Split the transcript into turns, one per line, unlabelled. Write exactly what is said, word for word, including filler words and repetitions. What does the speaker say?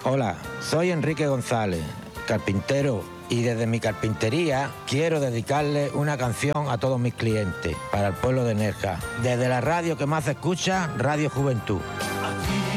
Hola, soy Enrique González, carpintero, y desde mi carpintería quiero dedicarle una canción a todos mis clientes, para el pueblo de Nerja, desde la radio que más se escucha, Radio Juventud.